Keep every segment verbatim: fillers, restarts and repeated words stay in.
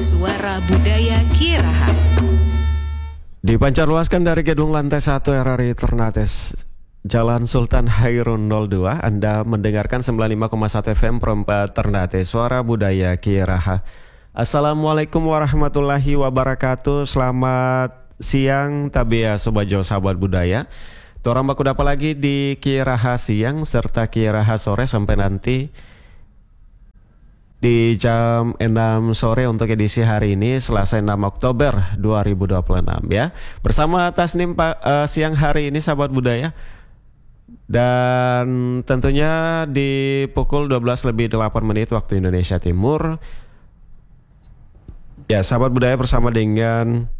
Suara Budaya Kieraha. Dipancarluaskan dari gedung lantai satu R R I Ternate Jalan Sultan Hairun nol dua, Anda mendengarkan sembilan puluh lima koma satu F M Perempat Ternate, Suara Budaya Kieraha. Assalamualaikum warahmatullahi wabarakatuh. Selamat siang tabia sobajo sahabat budaya. Torang baku dapat lagi di Kieraha siang serta Kieraha sore sampai nanti di jam enam sore untuk edisi hari ini Selasa enam Oktober dua ribu dua puluh enam ya. Bersama Tasnim uh, siang hari ini sahabat budaya. Dan tentunya di pukul dua belas lebih delapan menit waktu Indonesia Timur. Ya, sahabat budaya bersama dengan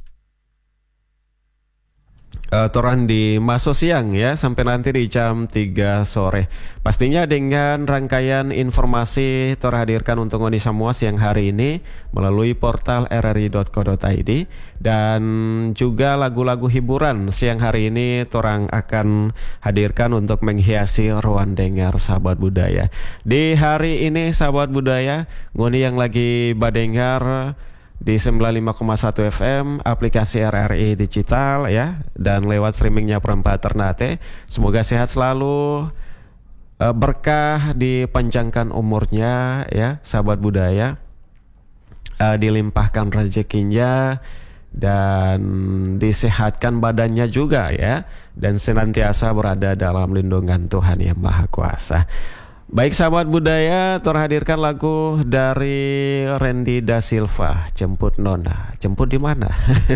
Uh, Toran di Maso siang ya sampai nanti di jam tiga sore. Pastinya dengan rangkaian informasi terhadirkan untuk ngoni semua siang hari ini melalui portal r r i dot co dot i d dan juga lagu-lagu hiburan siang hari ini Torang akan hadirkan untuk menghiasi ruang dengar sahabat budaya. Di hari ini sahabat budaya, ngoni yang lagi badengar di sembilan puluh lima koma satu F M, aplikasi R R I digital ya, dan lewat streamingnya Perempat Ternate. Semoga sehat selalu, berkah dipanjangkan umurnya ya sahabat budaya, dilimpahkan rezekinya dan disehatkan badannya juga ya, dan senantiasa berada dalam lindungan Tuhan Yang Maha Kuasa. Baik sahabat budaya, terhadirkan lagu dari Randy Da Silva, Jemput Nona. Jemput di mana?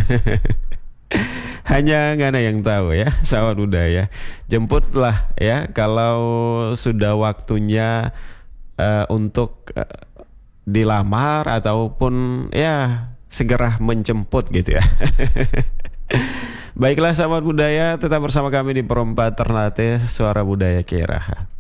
Hanya ngana yang tahu ya, sahabat budaya. Jemputlah ya kalau sudah waktunya uh, untuk uh, dilamar ataupun ya segera menjemput gitu ya. Baiklah sahabat budaya, tetap bersama kami di Perempat Ternate, Suara Budaya Kieraha.